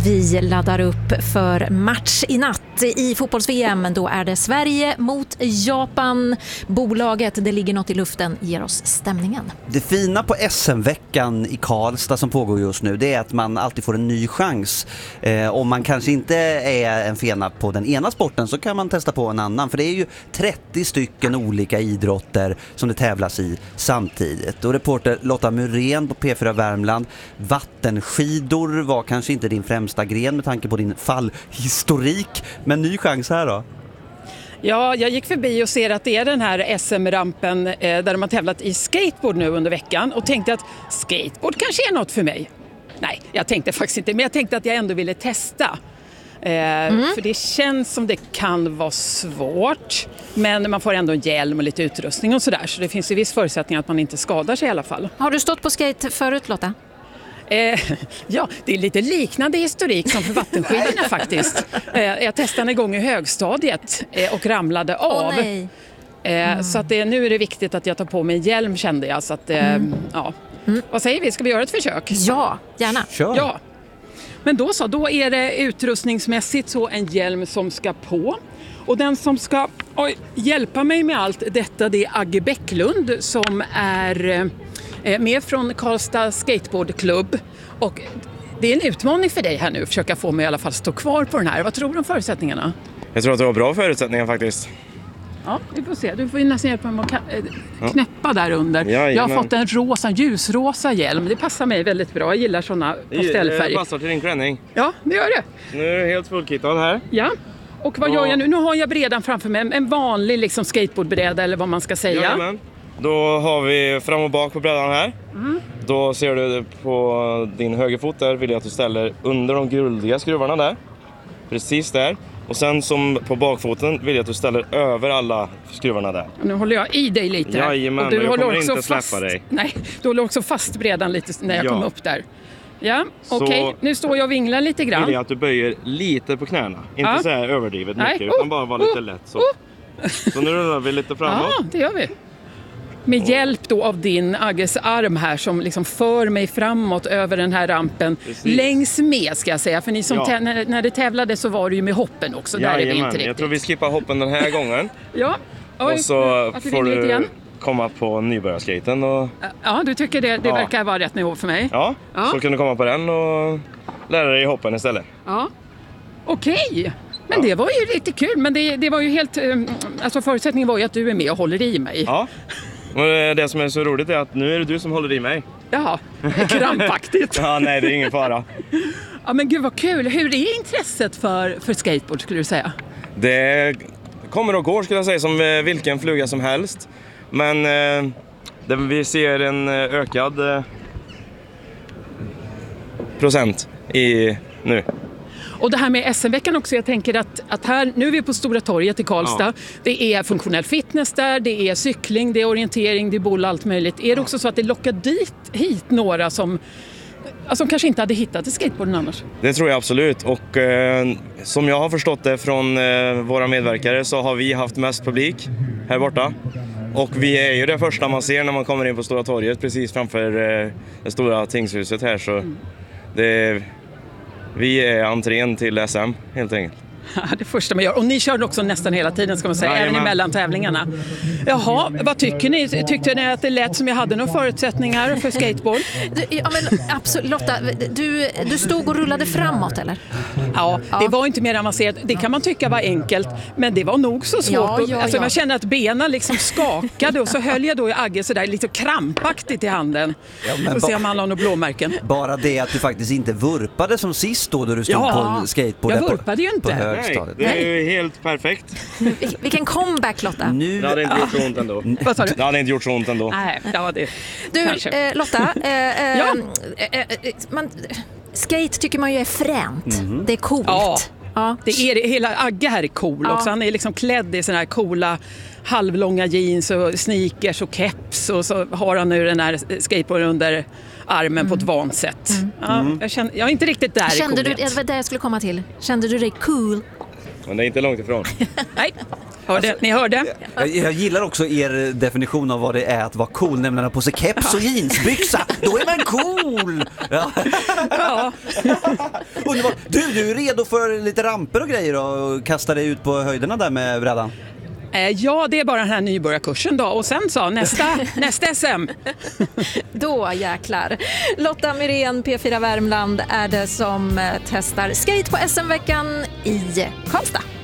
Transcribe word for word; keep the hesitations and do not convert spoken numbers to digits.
Vi laddar upp för match i natt i fotbolls-V M. Då är det Sverige mot Japan. Bolaget, det ligger något i luften, ger oss stämningen. Det fina på S M-veckan i Karlstad som pågår just nu, det är att man alltid får en ny chans. Eh, om man kanske inte är en fena på den ena sporten så kan man testa på en annan. För det är ju trettio stycken olika idrotter som det tävlas i samtidigt. Och reporter Lotta Muren på P fyra Värmland, vattenskidor var kanske inte din främsta gren med tanke på din fallhistorik. Men ny chans här då? Ja, jag gick förbi och ser att det är den här S M-rampen eh, där de har tävlat i skateboard nu under veckan och tänkte att skateboard kanske är något för mig. Nej, jag tänkte faktiskt inte, men jag tänkte att jag ändå ville testa. Eh, mm. För det känns som det kan vara svårt, men man får ändå en hjälm och lite utrustning och sådär. Så det finns ju viss förutsättning att man inte skadar sig i alla fall. Har du stått på skate förut, Lotta? Eh, ja, det är lite liknande historik som för vattenskidorna faktiskt. Eh, jag testade en gång i högstadiet eh, och ramlade av. Åh, nej. Eh, Mm. Så att det, nu är det viktigt att jag tar på mig en hjälm, kände jag. Så att, eh, Mm. ja. Mm. Vad säger vi? Ska vi göra ett försök? Ja, gärna. Kör. Ja. Men då så, då är det utrustningsmässigt så en hjälm som ska på. Och den som ska oj, hjälpa mig med allt detta, det är Agge Bäcklund som är eh, med från Karlstad Skateboardklubb. Och det är en utmaning för dig här nu att försöka få mig i alla fall stå kvar på den här. Vad tror du om förutsättningarna? Jag tror att det var bra förutsättningar faktiskt. Ja, vi får se. Du får ju nästan hjälpa mig att ka- äh, knäppa där under. Jajamän. Jag har fått en rosa, ljusrosa hjälm. Det passar mig väldigt bra. Jag gillar sådana pastellfärger. Det passar till din klänning. Ja, det gör det. Nu är du helt fullkittad här. Ja. Och vad Ja. gör jag nu? Nu har jag brädan framför mig. En vanlig liksom skateboardbräda eller vad man ska säga. Jajamän. Då har vi fram och bak på brädan här. Mm. Då ser du på din högerfot där, vill jag att du ställer under de guldiga skruvarna där. Precis där. Och sen som på bakfoten vill jag att du ställer över alla skruvarna där. Nu håller jag i dig lite. Jajamän, och du jag håller kommer också inte släppa fast, dig. Nej, du håller också fast brädan lite när jag Ja. kom upp där. Ja, Så okej. Okay. Nu står jag och vinglar lite grann. Vill jag att du böjer lite på knäna. Inte Ja. så här överdrivet Nej. mycket, utan Oh, bara vara lite oh, lätt så. oh. Så nu rullar vi lite framåt. Ja, det gör vi. Med hjälp då av din Agges arm här som liksom för mig framåt över den här rampen. Precis. Längs med ska jag säga. För ni som Ja. tä- när, när det tävlade så var det ju med hoppen också. Där är vi inte Jajamän, riktigt. jag tror vi skippar hoppen den här gången. Ja. Oj, Och så att det får vinner lite du igen. komma på nybörjarskaten och Ja, du tycker det, det Ja. verkar vara rätt nivå för mig. ja, Ja. så kan du komma på den och lära dig hoppen istället. Ja. Okej. Men Ja. det var ju riktigt kul. Men det, det var ju helt... um, Alltså förutsättningen var ju att du är med och håller i mig. Ja, och det som är så roligt är att nu är det du som håller i mig. Jaha, krampaktigt. Ja, nej, det är ingen fara. Ja, men gud vad kul. Hur är intresset för, för skateboard skulle du säga? Det kommer och går skulle jag säga som vilken fluga som helst. Men eh, det, vi ser en eh, ökad eh, procent i nu. Och det här med S M-veckan också, jag tänker att, att här, nu är vi på Stora torget i Karlstad. Ja. Det är funktionell fitness där, det är cykling, det är orientering, det är boll, allt möjligt. Är det också så att det lockar dit, hit några som, som kanske inte hade hittat till skateboarden annars? Det tror jag absolut. Och eh, som jag har förstått det från eh, våra medverkare så har vi haft mest publik här borta. Och vi är ju det första man ser när man kommer in på Stora torget precis framför eh, det stora tingshuset här. Så Mm. det, vi är entrén till S M helt enkelt. Det första man gör. Och ni körde också nästan hela tiden ska man säga, Jajamän. även emellan tävlingarna. Jaha, vad tycker ni? Tyckte ni att det lät som jag hade några förutsättningar för skateboard? Du, ja, men absolut. Lotta, du, du stod och rullade framåt, eller? Ja, Ja. det var inte mer avancerat. Det kan man tycka var enkelt, men det var nog så svårt. Ja, ja, alltså, ja. Man kände att benen liksom skakade och så höll jag då i Agge sådär lite krampaktigt i handen. Ja, men Får se ba- om han har några blåmärken. Bara det att du faktiskt inte vurpade som sist då, då du stod Ja, på en skateboard. jag där på- vurpade ju inte. På Nej, högstadiet. det är ju helt perfekt. Vil- Vilken comeback, Lotta. Nu, Det hade inte gjort så ont ändå. Vad sa du? Det hade inte gjort så ont ändå. Nej, ja, det Du, kanske. eh, Lotta, eh, eh, Ja. eh, eh, man, skate tycker man ju är fränt. Det är coolt. Ja. Ja. Det är det, hela Agge här är cool Ja. också. Han är liksom klädd i såna här coola halvlånga jeans och sneakers och keps och så har han nu den här skateboarden under armen på ett vant sätt. Ja, jag, känner, jag är inte riktigt där Kände i du, coolhet. det var det jag skulle komma till. Kände du dig cool? Men det är inte långt ifrån. Nej, Hörde, Alltså, ni hörde? Jag, jag gillar också er definition av vad det är att vara cool, nämligen att ha på sig keps och jeansbyxa. Då är man cool! Ja. Ja. Underbart. Du, du är redo för lite ramper och grejer och kasta dig ut på höjderna där med brädan? Eh, ja, det är bara den här nybörjarkursen då. Och sen så, nästa, nästa S M. Då jäklar. Lotta Myrén, P fyra Värmland, är det som testar skate på S M-veckan i Karlstad.